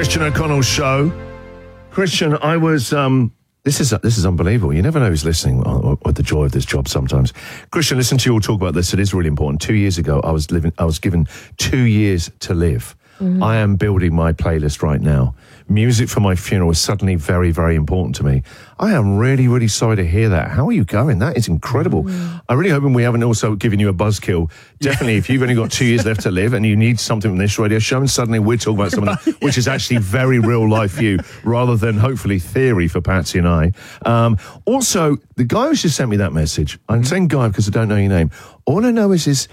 Christian O'Connell show. Christian, I was this is unbelievable. You never know who's listening or the joy of this job sometimes. Christian, listen to you all talk about this. It is really important. 2 years ago, I was given 2 years to live. Mm-hmm. I am building my playlist right now. Music for my funeral is suddenly very, very important to me. I am really, really sorry to hear that. How are you going? That is incredible. I'm really hoping we haven't also given you a buzzkill. Definitely, if you've only got 2 years left to live and you need something from this radio show, and suddenly we're talking about something which is actually very real life for you, rather than hopefully theory for Patsy and I. Also, the guy who just sent me that message, I'm saying guy because I don't know your name. All I know is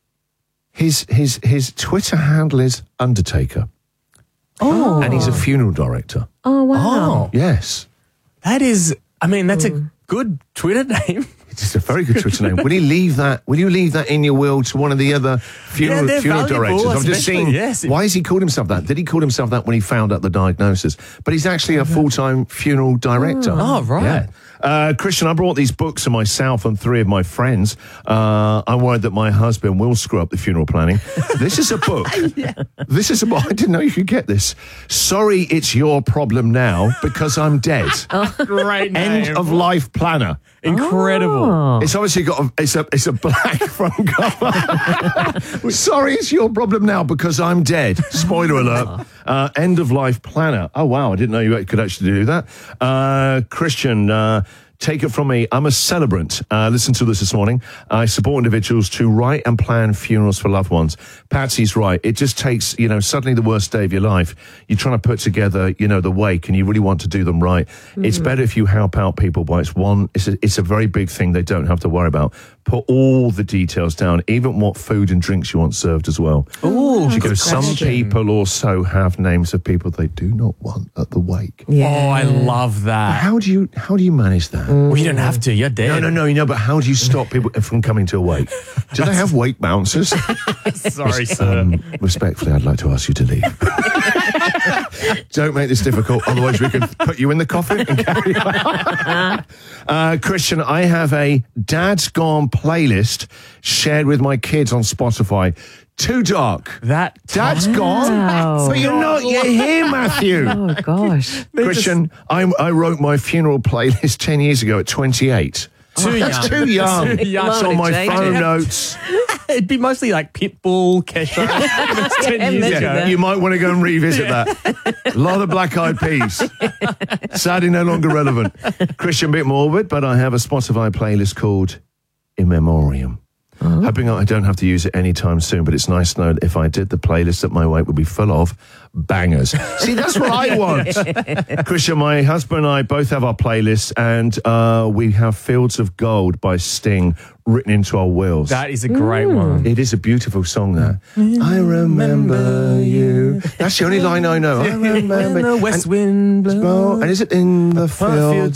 his Twitter handle is Undertaker. Oh. And he's a funeral director. Oh, wow. Oh. Yes. That is, that's a good Twitter name. It's a very good Twitter name. Will you leave that in your will to one of the other funeral directors? I'm just seeing, why has he called himself that? Did he call himself that when he found out the diagnosis? But he's actually a full-time funeral director. Oh, right. Yeah. Christian, I brought these books to myself and 3 of my friends. I'm worried that my husband will screw up the funeral planning. This is a book. This is a book. I didn't know you could get this. Sorry, it's your problem now because I'm dead. Great name. End of life planner. Incredible. It's obviously got it's a black front cover. Sorry, it's your problem now because I'm dead. Spoiler alert. End of life planner. Oh wow, I didn't know you could actually do that. Christian, take it from me. I'm a celebrant. Listen to this morning. I support individuals to write and plan funerals for loved ones. Patsy's right. It just takes, suddenly the worst day of your life. You're trying to put together, the wake, and you really want to do them right. It's better if you help out people by it's a very big thing they don't have to worry about. Put all the details down, even what food and drinks you want served as well. Oh, some people also have names of people they do not want at the wake. Yeah. Oh, I love that. How do you manage that? Well, you don't have to. You're dead. No, but how do you stop people from coming to a wake? Do they have wake bouncers? Sorry, sir. Respectfully, I'd like to ask you to leave. Don't make this difficult, otherwise we can put you in the coffin and carry on. Christian, I have a Dad's Gone playlist shared with my kids on Spotify. Too dark. Dad's gone. But you're here, Matthew. Oh, gosh. Christian, I wrote my funeral playlist 10 years ago at 28. That's too young. It's on my phone notes. It'd be mostly like Pitbull, Kesha. It's 10 years ago. You might want to go and revisit that. A lot of Black Eyed Peas. Sadly, no longer relevant. Christian, bit morbid, but I have a Spotify playlist called In Memoriam. Hoping I don't have to use it anytime soon, but it's nice to know that if I did the playlist that my wake would be full of bangers. See, that's what I want. Christian, my husband and I both have our playlists, and we have Fields of Gold by Sting written into our wills. That is a great one. It is a beautiful song, that. I remember you. That's the only line I know. I remember the west wind blows. And is it in the fields